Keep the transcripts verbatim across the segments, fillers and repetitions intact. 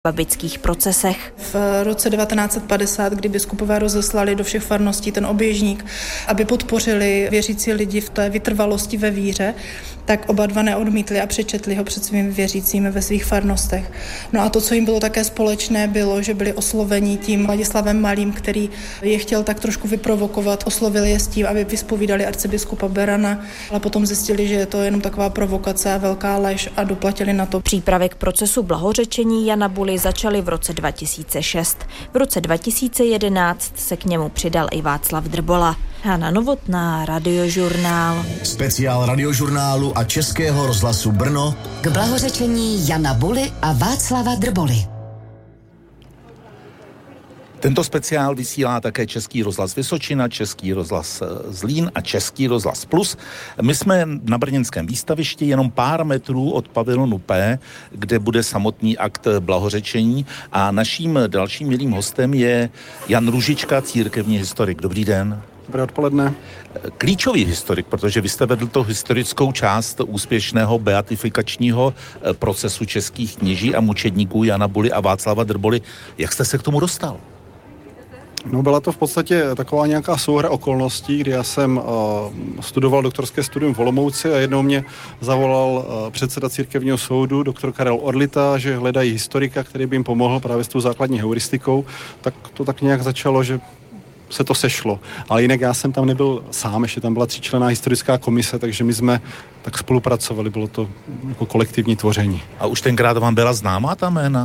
babických procesech. V roce devatenáct set padesát, kdy biskupové rozeslali do všech farností ten oběžník, aby podpořili věřící lidi v té vytrvalosti ve víře, tak oba dva neodmítli a přečetli ho před svými věřícími ve svých farnostech. No a to, co jim bylo také společné, bylo, že byli osloveni tím Ladislavem Malým, který je chtěl tak trošku vyprovokovat. Oslovili je s tím, aby vyspovídali arcibiskupa Berana, ale potom zjistili, že je to jenom taková provokace a velká lež a doplatili na to. Přípravy k procesu blahořečení Jana Buly začaly v roce dva tisíce šest. V roce dva tisíce jedenáct se k němu přidal i Václav Drbola. Hana Novotná, Radiožurnál. Speciál Radiožurnálu a Českého rozhlasu Brno k blahořečení Jana Buly a Václava Drboly. Tento speciál vysílá také Český rozhlas Vysočina, Český rozhlas Zlín a Český rozhlas Plus. My jsme na brněnském výstavišti jenom pár metrů od pavilonu P, kde bude samotný akt blahořečení a naším dalším milým hostem je Jan Růžička, církevní historik. Dobrý den. Dobré odpoledne. Klíčový historik, protože vy jste vedl to historickou část úspěšného beatifikačního procesu českých kněží a mučedníků Jana Buly a Václava Drboly. Jak jste se k tomu dostal? No, byla to v podstatě taková nějaká souhra okolností, kdy já jsem uh, studoval doktorské studium v Olomouci a jednou mě zavolal uh, předseda církevního soudu, doktor Karel Orlita, že hledají historika, který by jim pomohl právě s tou základní heuristikou. Tak to tak nějak začalo, že se to sešlo. Ale jinak já jsem tam nebyl sám, ještě tam byla tříčlenná historická komise, takže my jsme tak spolupracovali, bylo to jako kolektivní tvoření. A už tenkrát vám byla známá ta jména?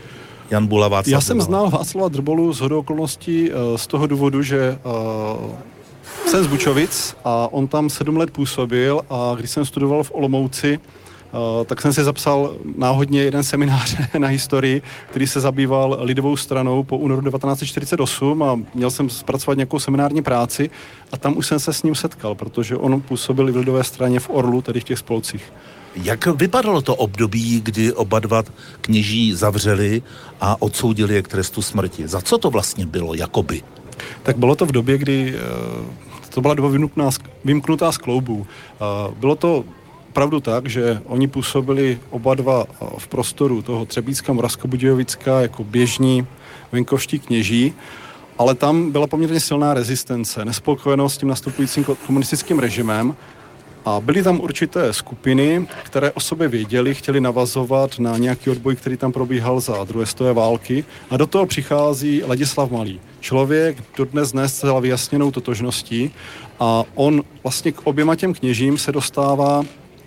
Jan Bula, Václav Já jsem znal Václava Drbolu shodou okolností uh, z toho důvodu, že uh, jsem z Bučovic a on tam sedm let působil a když jsem studoval v Olomouci, Uh, tak jsem si zapsal náhodně jeden seminář na historii, který se zabýval lidovou stranou po únoru devatenáct set čtyřicet osm a měl jsem zpracovat nějakou seminární práci a tam už jsem se s ním setkal, protože on působil v lidové straně v Orlu, tedy v těch spolcích. Jak vypadalo to období, kdy oba dva kněží zavřeli a odsoudili je k trestu smrti? Za co to vlastně bylo, jakoby? Tak bylo to v době, kdy uh, to byla doba vymknutá, vymknutá z kloubů. Uh, bylo to opravdu tak, že oni působili oba dva v prostoru toho Třebícka, Moravskobudějovicka jako běžní venkovští kněží, ale tam byla poměrně silná rezistence, nespokojenost s tím nastupujícím komunistickým režimem a byly tam určité skupiny, které o sobě věděli, chtěli navazovat na nějaký odboj, který tam probíhal za druhé světové války a do toho přichází Ladislav Malý. Člověk dodnes dnes zcela vyjasněnou totožností a on vlastně k oběma těm kněžím se dostává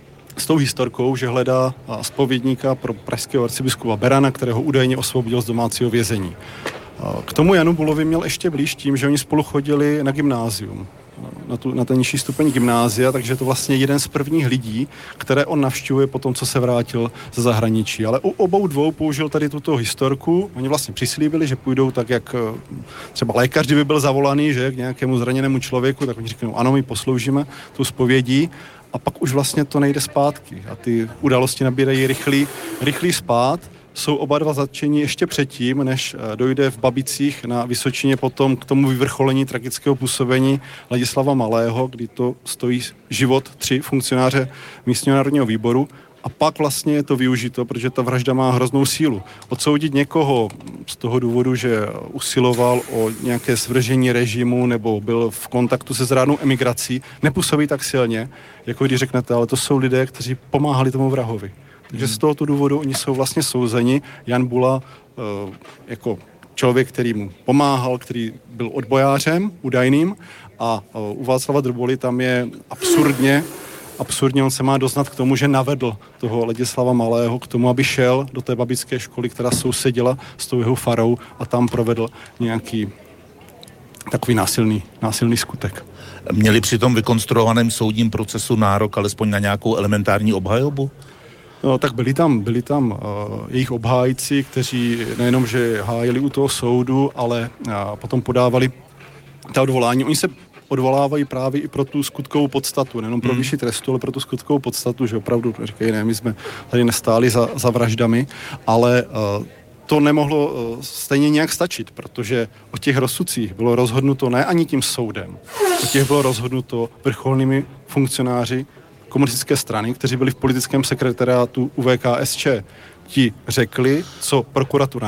s tou historkou, že hledá zpovědníka pro pražského arcibiskupa Berana, kterého údajně osvobodil z domácího vězení. K tomu Janu Bulovi měl ještě blíž tím, že oni spolu chodili na gymnázium, na, tu, na ten nižší stupeň gymnázia, takže je to vlastně jeden z prvních lidí, které on navštěvuje po tom, co se vrátil ze zahraničí. Ale u obou dvou použil tady tuto historku. Oni vlastně přislíbili, že půjdou tak, jak třeba lékař, kdyby byl zavolaný, že k nějakému zraněnému člověku, tak oni říkají, ano, my posloužíme tu zpovědí. A pak už vlastně to nejde zpátky a ty události nabírají rychlý, rychlý spád. Jsou oba dva zatčeni ještě předtím, než dojde v Babicích na Vysočině potom k tomu vyvrcholení tragického působení Ladislava Malého, kdy to stojí život tři funkcionáře místního národního výboru. A pak vlastně je to využito, protože ta vražda má hroznou sílu. Odsoudit někoho z toho důvodu, že usiloval o nějaké svržení režimu nebo byl v kontaktu se zrádnou emigrací, nepůsobí tak silně, jako když řeknete, ale to jsou lidé, kteří pomáhali tomu vrahovi. Takže hmm. z tohoto důvodu oni jsou vlastně souzeni. Jan Bula uh, jako člověk, který mu pomáhal, který byl odbojářem údajným a uh, u Václava Drboly tam je absurdně Absurdně on se má doznat k tomu, že navedl toho Ladislava Malého k tomu, aby šel do té babické školy, která sousedila s tou jeho farou a tam provedl nějaký takový násilný, násilný skutek. Měli při tom vykonstruovaném soudním procesu nárok alespoň na nějakou elementární obhajobu? No, tak byli tam, byli tam uh, jejich obhájci, kteří nejenom, že hájili u toho soudu, ale uh, potom podávali ta odvolání. Oni se odvolávají právě i pro tu skutkovou podstatu, nejenom pro vyšší trestu, ale pro tu skutkovou podstatu, že opravdu říkají, ne, my jsme tady nestáli za, za vraždami, ale uh, to nemohlo uh, stejně nějak stačit, protože o těch rozsudcích bylo rozhodnuto ne ani tím soudem, o těch bylo rozhodnuto vrcholnými funkcionáři komunistické strany, kteří byli v politickém sekretariátu U V K S Č. ti řekli, co prokuratura